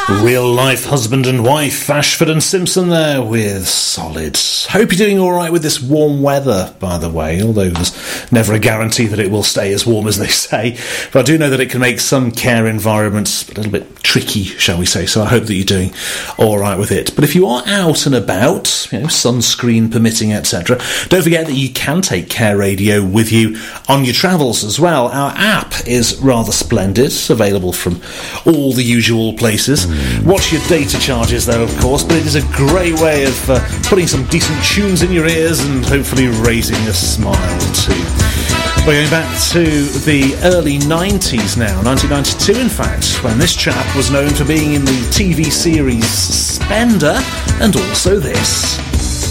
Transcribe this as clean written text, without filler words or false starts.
Real-life husband and wife, Ashford and Simpson there with Solid. Hope you're doing all right with this warm weather, by the way, although there's never a guarantee that it will stay as warm as they say. But I do know that it can make some care environments a little bit tricky, shall we say, so I hope that you're doing all right with it. But if you are out and about, sunscreen permitting, etc., don't forget that you can take Care Radio with you on your travels as well. Our app is rather splendid, available from all the usual places. Watch your data charges though, of course, but it is a great way of putting some decent tunes in your ears and hopefully raising a smile too. We're going back to the early 90s now, 1992 in fact, when this chap was known for being in the TV series Spender and also this.